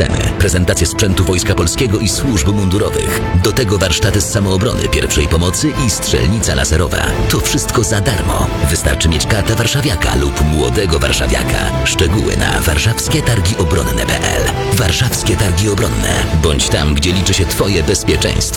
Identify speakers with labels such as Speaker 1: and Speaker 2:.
Speaker 1: sceny, prezentacje sprzętu Wojska Polskiego i służb mundurowych. Do tego warsztaty z samoobrony, pierwszej pomocy i strzelnica laserowa. To wszystko za darmo. Wystarczy mieć kartę warszawiaka lub młodego warszawiaka. Szczegóły na warszawskietargiobronne.pl. Warszawskie Targi Obronne. Bądź tam, gdzie liczy się Twoje bezpieczeństwo.